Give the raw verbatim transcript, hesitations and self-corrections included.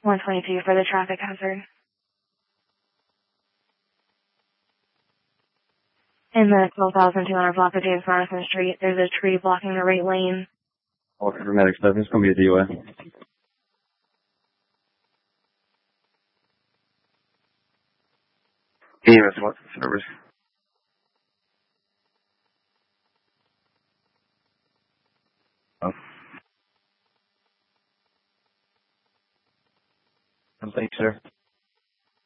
one twenty-two for the traffic hazard. In the twelve thousand two hundred block of James Madison Street, there's a tree blocking the right lane. All dramatic stuff. It's going to be a D O A. E M S what's the service? Oh. Thank you, sir.